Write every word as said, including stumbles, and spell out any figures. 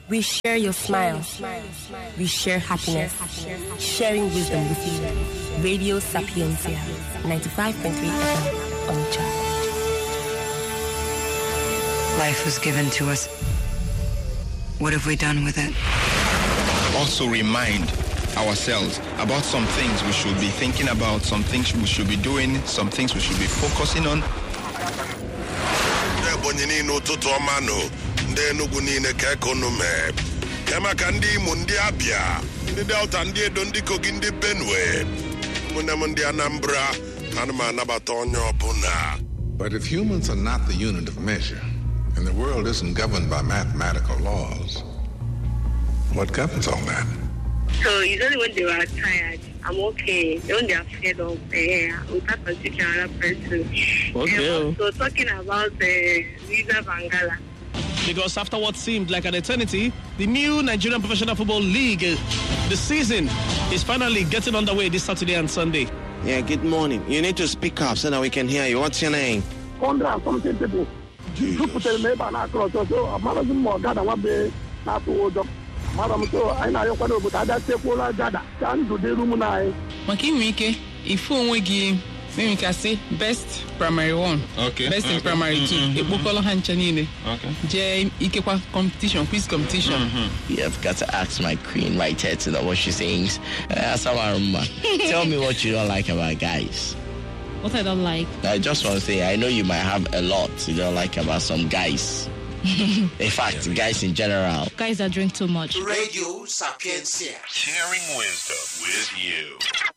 We share your smile. We share happiness. Sharing wisdom with you. Radio Sapientia, ninety-five point three F M on the chart. Life was given to us. What have we done with it? Also remind ourselves about some things we should be thinking about, some things we should be doing, some things we should be focusing on. Ndị Enugu niile ka ekonume kama ka ndị Imo ndị Abia ndị Delta ndị Edo ndị Kogi ndị Benue mụna ndị Anambra ana m anabata onye ọbụla. But if humans are not the unit of measure and the world isn't governed by mathematical laws, what governs all that? So it's only when they were tired, I'm okay. When they are fed up, uh, we can't consider another person. Okay. So talking about the uh, Visa Bangala. Because after what seemed like an eternity, the new Nigerian Professional Football League, uh, the season is finally getting underway this Saturday and Sunday. Yeah, good morning. You need to speak up so that we can hear you. What's your name? Hundred something people. You put a neighbor and across so a man doesn't more gather one day not to hold up. Madam, so I know you're going to that take all gather. Can do the room nine. Makimike, if you give. Maybe we can say best primary one. Okay. Best okay. in primary two. Ebukolo Hanchanine. Okay. J Ikekwa competition, quiz competition. Mm-hmm. You have got to ask my queen right here to know what she thinks. Uh, Tell me what you don't like about guys. What I don't like? I just want to say, I know you might have a lot you don't like about some guys. In fact, guys in general. Guys that drink too much. Radio Sapientia. Sharing wisdom with you.